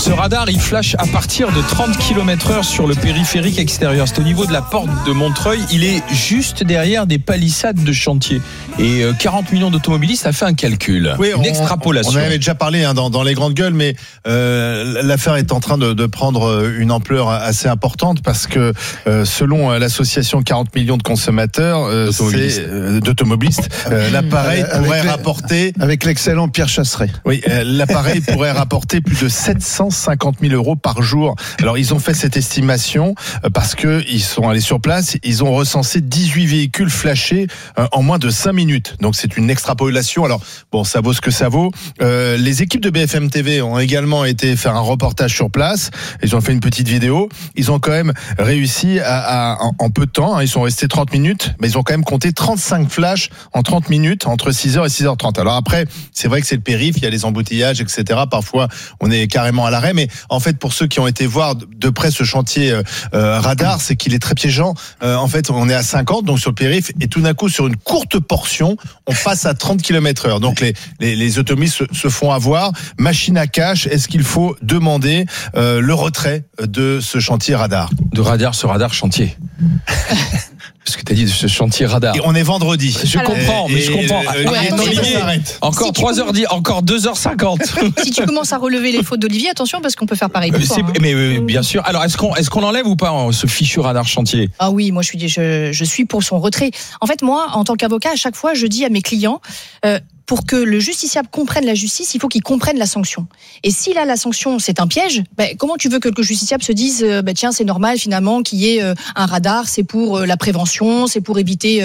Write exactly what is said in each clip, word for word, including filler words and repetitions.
Ce radar, il flash à partir de trente kilomètres heure sur le périphérique extérieur. C'est au niveau de la porte de Montreuil. Il est juste derrière des palissades de chantier. Et quarante millions d'automobilistes, ça fait un calcul, oui, une on, extrapolation. On en avait déjà parlé hein, dans, dans les grandes gueules, mais euh, l'affaire est en train de, de prendre une ampleur assez importante parce que euh, selon l'association quarante millions de consommateurs, euh, d'automobilistes, euh, d'automobilistes euh, l'appareil avec pourrait les, rapporter... Avec l'excellent Pierre Chasseret. Oui, euh, l'appareil pourrait rapporter plus de sept cent cinquante mille euros par jour. Alors, ils ont fait cette estimation euh, parce qu'ils sont allés sur place, ils ont recensé dix-huit véhicules flashés euh, en moins de cinq minutes. Donc, c'est une extrapolation. Alors, bon, ça vaut ce que ça vaut. Euh, les équipes de B F M T V ont également été faire un reportage sur place. Ils ont fait une petite vidéo. Ils ont quand même réussi à, à en, en peu de temps, hein, ils sont restés trente minutes, mais ils ont quand même compté trente-cinq flashs en trente minutes, entre six heures et six heures trente. Alors après, c'est vrai que c'est le périph', il y a les embouteillages, et cetera. Parfois, on est carrément à l'arrêt, mais en fait, pour ceux qui ont été voir de près ce chantier euh, radar, c'est qu'il est très piégeant. Euh, en fait, on est à cinquante, donc sur le périph', et tout d'un coup, sur une courte portion, on passe à trente kilomètres heure. Donc les, les, les automobilistes se, se font avoir. Machine à cash, est-ce qu'il faut demander euh, le retrait de ce chantier radar ? De radar, ce radar chantier. Ce que tu as dit de ce chantier radar. Et on est vendredi. Je Alors, comprends, et, mais je comprends. Et, et, ouais, Olivier, encore si trois heures dix, encore deux heures cinquante. Si tu commences à relever les fautes d'Olivier, attention parce qu'on peut faire pareil pour toi. Hein. Mais euh, bien sûr. Alors est-ce qu'on est-ce qu'on enlève ou pas ce fichu radar chantier ? Ah oui, moi je suis je, je suis pour son retrait. En fait, moi, en tant qu'avocat, à chaque fois, je dis à mes clients. Euh, Pour que le justiciable comprenne la justice, il faut qu'il comprenne la sanction. Et si là, la sanction, c'est un piège, ben, comment tu veux que le justiciable se dise euh, ben, tiens, c'est normal finalement qu'il y ait euh, un radar, c'est pour euh, la prévention, c'est pour éviter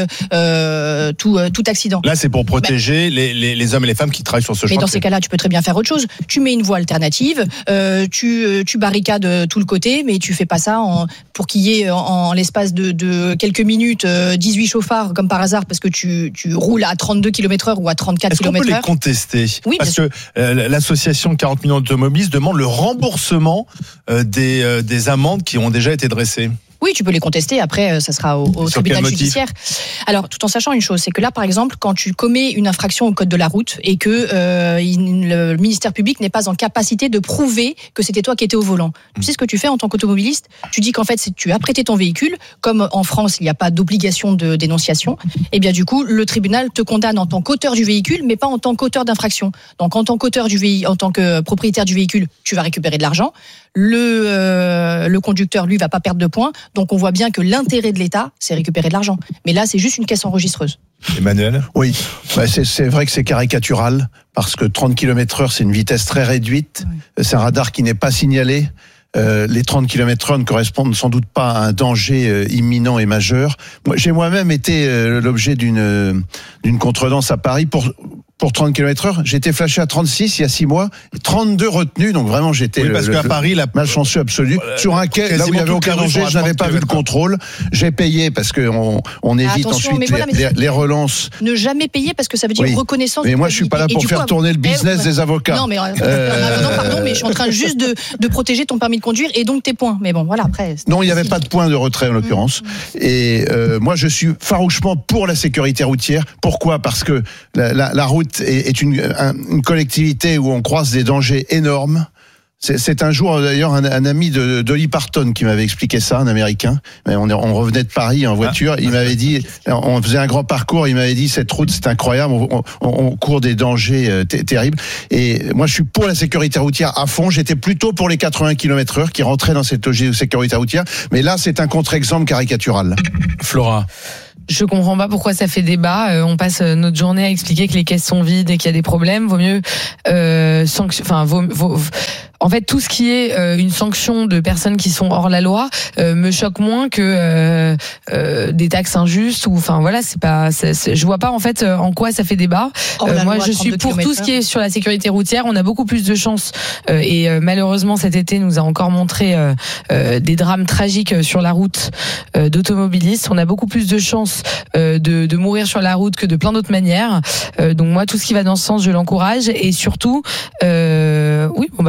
euh, tout, euh, tout accident. Là, c'est pour protéger ben, les, les, les hommes et les femmes qui travaillent sur ce chantier. Mais dans ces cas-là, tu peux très bien faire autre chose. Tu mets une voie alternative, euh, tu, tu barricades tout le côté, mais tu fais pas ça en, pour qu'il y ait en, en l'espace de, de quelques minutes euh, dix-huit chauffards, comme par hasard, parce que tu, tu roules à trente-deux kilomètres heure ou à trente-quatre. Est-ce qu'on peut les contester ? Oui, parce que euh, l'association quarante millions d'automobilistes demande le remboursement euh, des, euh, des amendes qui ont déjà été dressées. Oui, tu peux les contester. Après, ça sera au, au tribunal judiciaire. Alors, tout en sachant une chose, c'est que là, par exemple, quand tu commets une infraction au code de la route et que euh, il, le ministère public n'est pas en capacité de prouver que c'était toi qui étais au volant, mmh. tu sais ce que tu fais en tant qu'automobiliste ? Tu dis qu'en fait, c'est, tu as prêté ton véhicule. Comme en France, il n'y a pas d'obligation de dénonciation. Et bien, du coup, le tribunal te condamne en tant qu'auteur du véhicule, mais pas en tant qu'auteur d'infraction. Donc, en tant qu'auteur du véhicule, en tant que propriétaire du véhicule, tu vas récupérer de l'argent. Le, euh, le conducteur, lui, va pas perdre de points. Donc, on voit bien que l'intérêt de l'État, c'est récupérer de l'argent. Mais là, c'est juste une caisse enregistreuse. Emmanuel ? Oui, bah c'est, c'est vrai que c'est caricatural, parce que trente kilomètres heure, c'est une vitesse très réduite. Oui. C'est un radar qui n'est pas signalé. Euh, les trente kilomètres heure ne correspondent sans doute pas à un danger euh, imminent et majeur. Moi, j'ai moi-même été euh, l'objet d'une, euh, d'une contredanse à Paris pour... Pour trente kilomètres heure, j'étais flashé à trente-six il y a six mois, trente-deux retenus, donc vraiment j'étais oui, parce le, qu'à le, Paris, la... malchanceux absolu. Euh, Sur un quai, là où il n'y avait aucun danger, je n'avais pas vu le contrôle. J'ai payé parce qu'on on évite Attention, ensuite voilà, les, les, les relances. Ne jamais payer parce que ça veut dire oui. reconnaissance. Mais moi je suis pas là pour faire coup, tourner le business eh, des avocats. Non mais euh... non, pardon, mais je suis en train juste de, de protéger ton permis de conduire et donc tes points. Mais bon, voilà après. Non, il n'y avait pas de point de retrait en l'occurrence. Mmh. Et euh, moi je suis farouchement pour la sécurité routière. Pourquoi ? Parce que la, la, la route est, est une une collectivité où on croise des dangers énormes. C'est, c'est un jour d'ailleurs un, un ami de Dolly Parton qui m'avait expliqué ça, un Américain. On, on revenait de Paris en voiture. Il m'avait dit, on faisait un grand parcours. Il m'avait dit cette route c'est incroyable. On, on, on court des dangers t- terribles. Et moi je suis pour la sécurité routière à fond. J'étais plutôt pour les quatre-vingts kilomètres heure qui rentraient dans cette logique de sécurité routière. Mais là c'est un contre-exemple caricatural. Flora. Je comprends pas pourquoi ça fait débat. Euh, on passe notre journée à expliquer que les caisses sont vides et qu'il y a des problèmes. Vaut mieux, euh, sanction, enfin, vaut, vaut, en fait, tout ce qui est euh, une sanction de personnes qui sont hors la loi euh, me choque moins que euh, euh, des taxes injustes ou, enfin voilà, c'est pas, c'est, c'est, je vois pas en fait en quoi ça fait débat. Euh, moi, je suis pour tout ce qui est sur la sécurité routière. On a beaucoup plus de chances euh, et euh, malheureusement cet été nous a encore montré euh, euh, des drames tragiques sur la route euh, d'automobilistes. On a beaucoup plus de chances Euh, de, de mourir sur la route que de plein d'autres manières. Euh, donc moi, tout ce qui va dans ce sens, je l'encourage. Et surtout, euh, oui, bon bah tant mieux.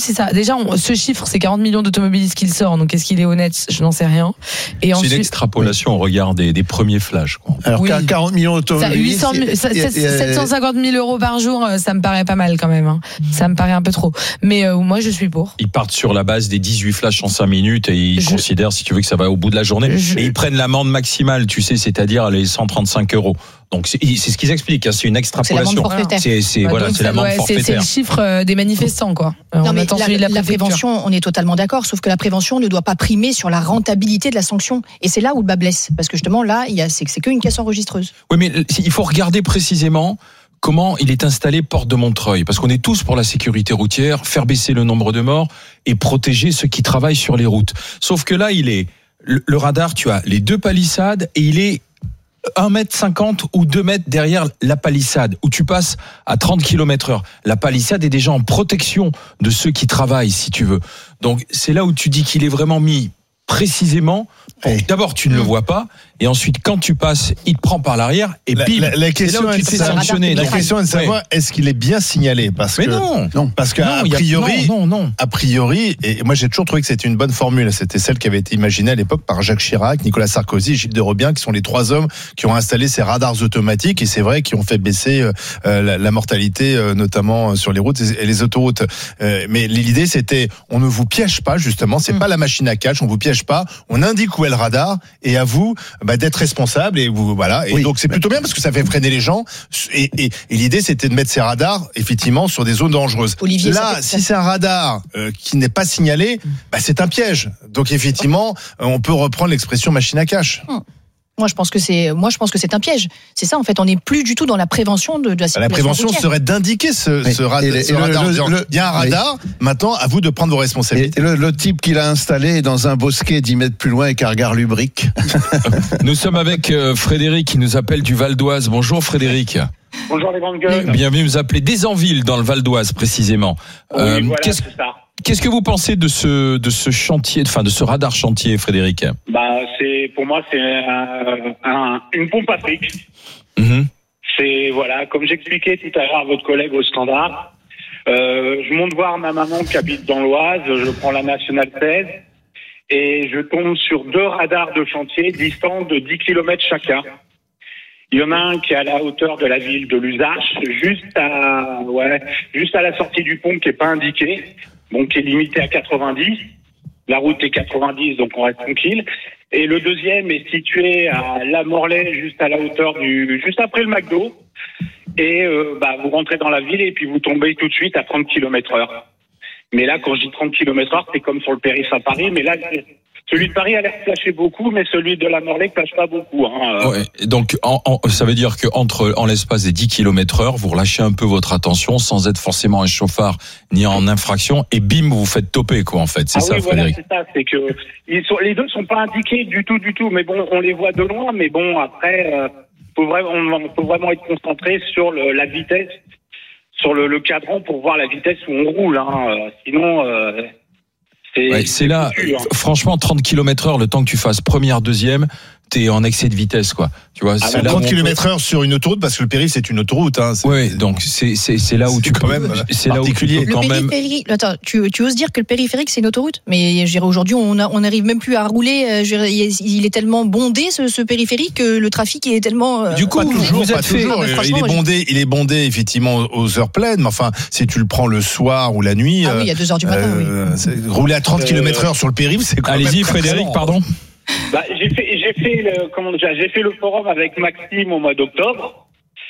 c'est ça. Déjà, on, ce chiffre, c'est quarante millions d'automobilistes qu'il sort. Donc, est-ce qu'il est honnête? Je n'en sais rien. Et c'est ensuite, une extrapolation au regard des, des premiers flashs, quoi. Alors, oui. quarante millions d'automobilistes. Ça, huit cents, ça, sept cent cinquante mille euros par jour, ça me paraît pas mal quand même. Hein. Ça me paraît un peu trop. Mais euh, moi, je suis pour. Ils partent sur la base des dix-huit flashs en cinq minutes et ils je... considèrent, si tu veux, que ça va au bout de la journée. Je... Et ils prennent l'amende maximale, tu sais, c'est-à-dire les cent trente-cinq euros. Donc c'est, c'est ce qu'ils expliquent, hein, c'est une extrapolation. C'est, c'est, bah, voilà, c'est l'amende ouais, forfaitaire. C'est, c'est le chiffre des manifestants, quoi. Non, on mais attend la, celui de la, la prévention, on est totalement d'accord, sauf que la prévention ne doit pas primer sur la rentabilité de la sanction. Et c'est là où le bas blesse, parce que justement là, il y a, c'est, c'est qu'une caisse enregistreuse. Oui, mais il faut regarder précisément comment il est installé porte de Montreuil, parce qu'on est tous pour la sécurité routière, faire baisser le nombre de morts et protéger ceux qui travaillent sur les routes. Sauf que là, il est le, le radar, tu as les deux palissades et il est un mètre cinquante ou deux mètres derrière la palissade, où tu passes à trente kilomètres heure. La palissade est déjà en protection de ceux qui travaillent, si tu veux. Donc, c'est là où tu dis qu'il est vraiment mis précisément. Hey. D'abord, tu ne mmh. le vois pas, et ensuite, quand tu passes, il te prend par l'arrière, et la, bim, la, la question est, est sanctionné. La question est de savoir, ouais. est-ce qu'il est bien signalé? Parce Mais que, non, non, parce qu'à priori, non, non, non. a priori, et moi j'ai toujours trouvé que c'était une bonne formule. C'était celle qui avait été imaginée à l'époque par Jacques Chirac, Nicolas Sarkozy, Gilles de Robien, qui sont les trois hommes qui ont installé ces radars automatiques, et c'est vrai, qui ont fait baisser euh, la, la mortalité, euh, notamment sur les routes et les autoroutes. Euh, mais l'idée, c'était, on ne vous piège pas, justement. C'est mmh. pas la machine à cash, on vous piège pas. On indique où est le radar, et à vous bah, d'être responsable. Et vous voilà. Et oui. donc c'est plutôt bien parce que ça fait freiner les gens. Et, et, et l'idée, c'était de mettre ces radars effectivement sur des zones dangereuses. Olivier, là, si c'est un radar euh, qui n'est pas signalé, bah, c'est un piège. Donc effectivement, on peut reprendre l'expression machine à cash. Hum. Moi, je pense que c'est, moi, je pense que c'est un piège. C'est ça, en fait. On n'est plus du tout dans la prévention de, de la circulation. La prévention routière. serait d'indiquer ce, oui. ce, rad- et ce et radar. Le, disant, le, il y a un radar. Oui. Maintenant, à vous de prendre vos responsabilités. Et le, le type qu'il a installé est dans un bosquet dix mètres plus loin avec un regard lubrique. Nous sommes avec Frédéric qui nous appelle du Val d'Oise. Bonjour Frédéric. Bonjour les grandes gueules. Bienvenue, vous appelez d'Ézanville dans le Val d'Oise précisément. Oui, euh, voilà, qu'est-ce, c'est ça. Qu'est-ce que vous pensez de ce de ce chantier, enfin de ce radar chantier, Frédéric? Bah, c'est pour moi c'est un, un, une pompe à fric. Mm-hmm. C'est voilà, comme j'expliquais tout à l'heure à votre collègue au standard. Euh, je monte voir ma maman qui habite dans l'Oise. Je prends la nationale seize et je tombe sur deux radars de chantier distants de dix kilomètres chacun. Il y en a un qui est à la hauteur de la ville de Lusache, juste à ouais, juste à la sortie du pont, qui est pas indiqué. Donc qui est limité à quatre-vingt-dix. La route est quatre-vingt-dix, donc on reste tranquille. Et le deuxième est situé à La Morlaix, juste à la hauteur du, juste après le McDo. Et euh, bah vous rentrez dans la ville et puis vous tombez tout de suite à trente kilomètres heure. Mais là, quand je dis trente kilomètres heure, c'est comme sur le périph' à Paris. Mais là, celui de Paris a l'air de flasher beaucoup, mais celui de La Morlaix ne flash pas beaucoup. Hein. Ouais, donc, en, en, ça veut dire que entre, en l'espace des dix kilomètres heure, vous relâchez un peu votre attention sans être forcément un chauffard ni en infraction, et bim, vous vous faites toper, quoi, en fait. C'est ah ça, oui, Frédéric. Voilà, c'est ça. C'est que ils sont, les deux sont pas indiqués du tout, du tout. Mais bon, on les voit de loin. Mais bon, après, euh, faut vraiment, on faut vraiment être concentré sur le, la vitesse, sur le, le cadran pour voir la vitesse où on roule. Hein. Euh, sinon. Euh, C'est, ouais, c'est, c'est là, foutu, hein. Franchement, trente kilomètres heure, le temps que tu fasses première, deuxième, t'es en excès de vitesse, quoi. Tu vois, ah, c'est trente kilomètres heure sur une autoroute, parce que le périph' c'est une autoroute, hein. Oui, donc c'est, c'est, c'est là où c'est tu quand peux, même c'est là où tu peux quand même. Attends, tu, tu oses dire que le périphérique c'est une autoroute? Mais je dirais aujourd'hui, on a, on n'arrive même plus à rouler. Dirais, il est tellement bondé, ce, ce périphérique, que le trafic est tellement. Du coup, pas toujours, vous pas êtes fait, toujours. Ah, il est bondé, il est bondé effectivement aux heures pleines, mais enfin, si tu le prends le soir ou la nuit. Ah oui, il y a deux heures du matin, euh, oui. Rouler à trente kilomètres heure sur le périph', c'est quand Allez-y, même. Frédéric, pardon. Bah, j'ai fait, j'ai fait le, comment dire, j'ai fait le forum avec Maxime au mois d'octobre.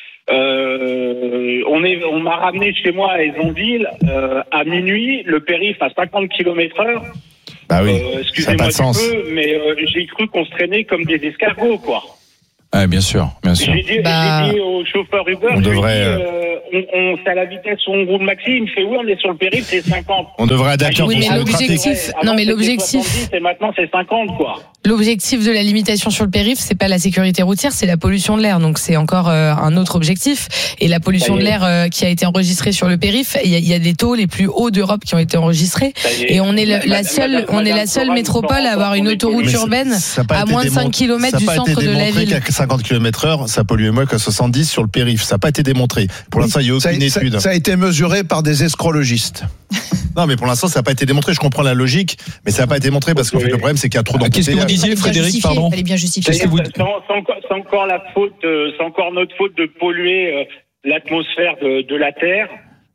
Euh, on est, on m'a ramené chez moi à Ézanville, euh, à minuit, le périph' à cinquante kilomètres heure. Bah oui. Euh, excusez-moi du peu, mais euh, j'ai cru qu'on se traînait comme des escargots, quoi. Ah, bien sûr, bien sûr. J'ai dit, bah... j'ai dit au chauffeur Uber, on devrait, dit, euh, on, on, c'est à la vitesse où on roule maxi. Il me fait oui, on est sur le périph', c'est cinquante. On devrait adapter en oui, fonction mais du trafic. l'objectif, non mais l'objectif, et maintenant c'est cinquante, quoi. L'objectif de la limitation sur le périph', c'est pas la sécurité routière, c'est la pollution de l'air. Donc c'est encore euh, un autre objectif. Et la pollution de l'air euh, qui a été enregistrée sur le périph', il y, a, il y a des taux les plus hauts d'Europe qui ont été enregistrés. Et on est le, la seule, madame, on est la seule métropole à avoir une autoroute urbaine à moins de cinq kilomètres du centre de la ville. Qu'à cinquante kilomètres heure, ça pollue moins qu'à soixante-dix sur le périph'. Ça n'a pas été démontré. Pour l'instant, il n'y a aucune ça, étude. Ça, ça a été mesuré par des escrologistes. Non, mais pour l'instant, ça n'a pas été démontré. Je comprends la logique, mais ça n'a pas été démontré parce qu'en fait, le problème, c'est qu'il y a trop d'embouteillage. Qu'est-ce que vous disiez, Frédéric, pardon? Il fallait bien justifier. C'est, vous... c'est, encore, c'est encore la faute, euh, c'est encore notre faute de polluer euh, l'atmosphère de, de la Terre.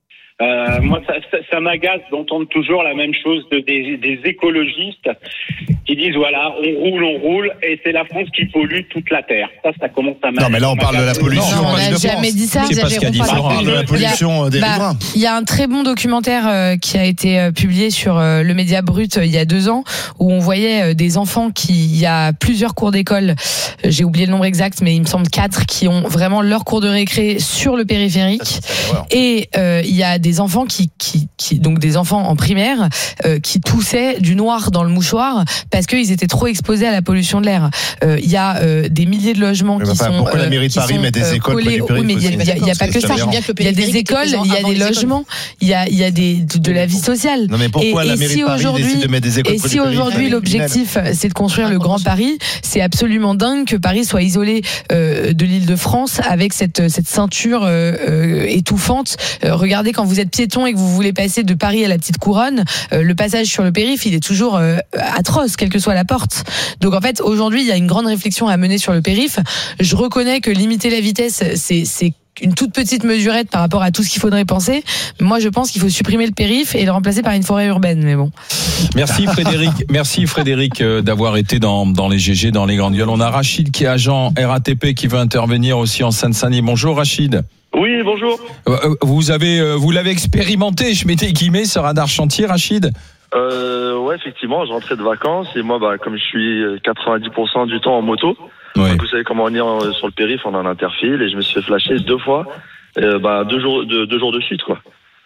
Euh, moi, ça, ça, ça m'agace d'entendre toujours la même chose de, des, des écologistes qui disent voilà, on roule, on roule, et c'est la France qui pollue toute la terre. Ça, ça commence à m'agacer. Non, mais là, on parle de la pollution. Non, on n'a de jamais France. dit ça. C'est pas ce qu'a dit On Florent. parle de la pollution des riverains. Il y a un très bon documentaire euh, qui a été euh, publié sur euh, le Média Brut euh, il y a deux ans, où on voyait euh, des enfants qui, il y a plusieurs cours d'école, euh, j'ai oublié le nombre exact, mais il me semble quatre, qui ont vraiment leur cours de récré sur le périphérique. Ça, c'est vrai. Et euh, il y a des enfants qui, qui, qui donc des enfants en primaire, euh, qui toussaient du noir dans le mouchoir parce qu'ils étaient trop exposés à la pollution de l'air. Euh, Il y a euh, des milliers de logements Mais qui enfin, sont pourquoi la mairie de qui Paris sont, met des euh, écoles près collés du au- oui, mais il y a, périphérique il y a- il y a pas que ça. C'est bien que le Il y a des périphérique était écoles, présent il y a avant des les écoles. logements, il y a, il y a des, de, de la vie sociale. Non, mais pourquoi Et- la et mairie si de Paris aujourd'hui- décide de mettre des écoles Et près si du périphérique? aujourd'hui l'objectif c'est de construire le Grand Paris, c'est absolument dingue que Paris soit isolé euh, de l'Île-de-France avec cette cette ceinture euh, euh, étouffante. Euh, regardez, quand vous êtes piéton et que vous voulez passer de Paris à la Petite Couronne, euh, le passage sur le périph' il est toujours euh, atroce, quelle que soit la porte. Donc en fait aujourd'hui il y a une grande réflexion à mener sur le périph'. Je reconnais que limiter la vitesse c'est c'est une toute petite mesurette par rapport à tout ce qu'il faudrait penser. Moi, je pense qu'il faut supprimer le périph' et le remplacer par une forêt urbaine. Mais bon. Merci Frédéric, merci Frédéric euh, d'avoir été dans, dans les G G, dans les grandes gueules. On a Rachid qui est agent R A T P qui veut intervenir aussi en Seine-Saint-Denis. Bonjour Rachid. Oui, bonjour. Euh, Vous avez, euh, vous l'avez expérimenté, je mettais guillemets, ce radar chantier, Rachid. Euh, ouais, effectivement, je rentrais de vacances et moi, bah, comme je suis quatre-vingt-dix pour cent du temps en moto, Ouais. donc vous savez comment on est en- sur le périph', on a un interfile et je me suis fait flasher deux fois, euh, bah, deux jours, deux, deux jours de suite, quoi.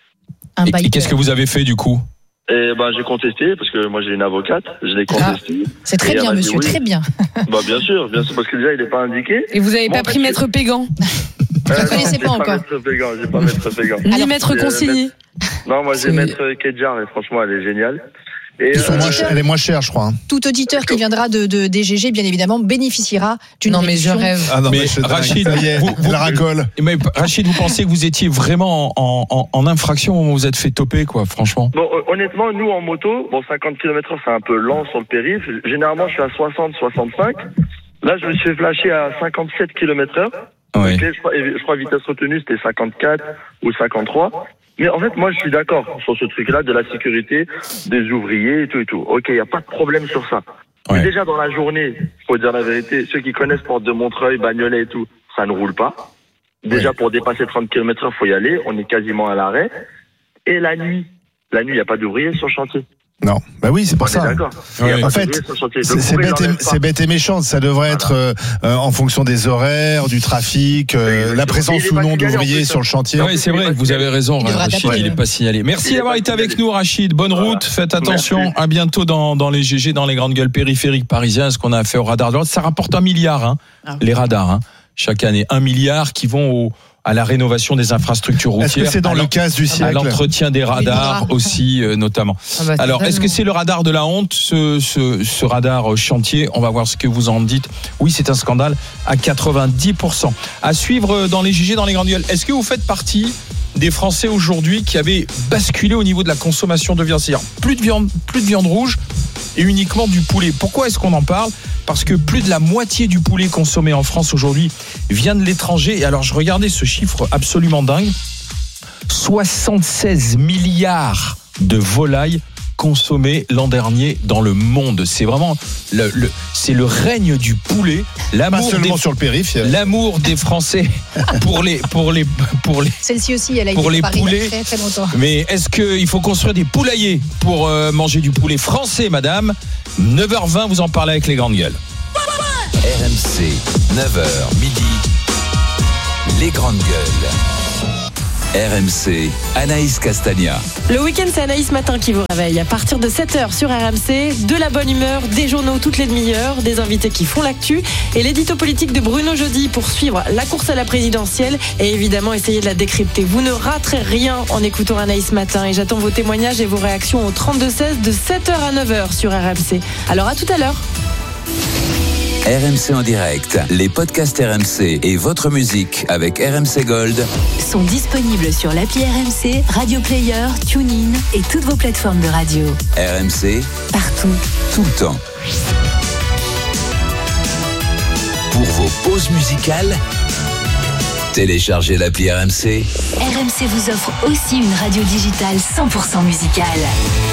Un Et, et biker. qu'est-ce que vous avez fait du coup? Et bah, j'ai contesté parce que moi j'ai une avocate, je l'ai contesté. C'est très Et elle bien, m'a dit monsieur, oui. très bien. Bah, bien sûr, bien sûr, parce que déjà il est pas indiqué. Et vous n'avez Bon, pas pris bah, Maître Pégan, Vous la Euh, connaissez non, pas j'ai encore. Maître Pégan, j'ai pas Maître Pégan. ni Alors, Maître euh, Consigny. Non, moi j'ai C'est- Maître Kedjar et franchement elle est géniale. Et, Ils sont euh, moins chers- Elle est moins chère, je crois. hein. Tout auditeur qui viendra de, de des G G, bien évidemment, bénéficiera d'une Non mais je réduction. rêve. Ah non, Mais mais je- Rachid, ça y est, vous- vous- la racole. Mais Rachid, vous pensez que vous étiez vraiment en, en, en infraction où vous vous êtes fait toper, quoi, franchement? Bon, euh, honnêtement, nous en moto, bon, cinquante kilomètres heure, c'est un peu lent sur le périph'. Généralement, je suis à soixante, soixante-cinq. Là, je me suis fait flasher à cinquante-sept kilomètres heure. Oui. Ok, je, crois, je crois vitesse retenue, c'était cinquante-quatre ou cinquante-trois. Mais en fait, moi, je suis d'accord sur ce truc-là de la sécurité des ouvriers et tout et tout. Ok, il n'y a pas de problème sur ça. Ouais. Mais déjà, dans la journée, faut dire la vérité, ceux qui connaissent Porte de Montreuil, Bagnolet et tout, ça ne roule pas. Déjà, pour dépasser trente kilomètres heure, faut y aller. On est quasiment à l'arrêt. Et la nuit, la nuit, il n'y a pas d'ouvriers sur le chantier. Non, bah oui, c'est pour On est ça. d'accord. Ouais. Il y a pas En fait, d'ouvriers sur le chantier. C'est Donc, c'est pourquoi bête, ils et- l'enlèvent pas c'est bête et méchant. Ça devrait être euh, euh, en fonction des horaires, du trafic, euh, Exactement. la présence Il est ou pas non signalé, en d'ouvriers plus, sur le chantier. Oui, c'est vrai, vous avez raison, Il devra Rachid, taper. il n'est pas signalé. Merci Il est d'avoir pas été avec signalé. nous, Rachid. Bonne Voilà. route, faites attention. Merci. À bientôt dans, dans les G G, dans les grandes gueules périphériques parisiens. Ce qu'on a fait au radar de l'ordre, ça rapporte un milliard, hein, Ah. les radars, hein, chaque année. Un milliard qui vont au, à la rénovation des infrastructures routières. Est-ce que c'est dans à le l'en- casse du à siècle? l'entretien des radars bras. aussi, euh, notamment. Ah bah, Alors, est-ce que totalement. c'est le radar de la honte, ce, ce, ce radar euh, chantier? On va voir ce que vous en dites. Oui, c'est un scandale à quatre-vingt-dix pour cent. À suivre euh, dans les G G, dans les grandes gueules. Est-ce que vous faites partie des Français aujourd'hui qui avaient basculé au niveau de la consommation de viande? C'est-à-dire plus de viande, plus de viande rouge et uniquement du poulet. Pourquoi est-ce qu'on en parle? Parce que plus de la moitié du poulet consommé en France aujourd'hui vient de l'étranger. Et alors, je regardais ce chiffre absolument dingue. soixante-seize milliards de volailles consommées l'an dernier dans le monde. C'est vraiment le, le, c'est le règne du poulet. Pas L'amour seulement des, sur le périph'. il y a- l'amour des Français pour les, pour les, pour les. Celle-ci aussi, elle a été Pour les préparée il y a poulets. très très longtemps. Mais est-ce qu'il faut construire des poulaillers pour euh, manger du poulet français, madame? neuf heures vingt, vous en parlez avec les grandes gueules. R M C, neuf heures midi, les grandes gueules. R M C, Anaïs Castagna. Le week-end, c'est Anaïs Matin qui vous réveille. À partir de sept heures sur R M C, de la bonne humeur, des journaux toutes les demi-heures, des invités qui font l'actu et l'édito politique de Bruno Jeudi pour suivre la course à la présidentielle et évidemment essayer de la décrypter. Vous ne raterez rien en écoutant Anaïs Matin et j'attends vos témoignages et vos réactions au trente-deux seize de sept heures à neuf heures sur R M C. Alors à tout à l'heure. R M C en direct, les podcasts R M C et votre musique avec R M C Gold sont disponibles sur l'appli R M C, Radio Player, TuneIn et toutes vos plateformes de radio. R M C, partout, tout le temps. Pour vos pauses musicales, téléchargez l'appli R M C. R M C vous offre aussi une radio digitale cent pour cent musicale.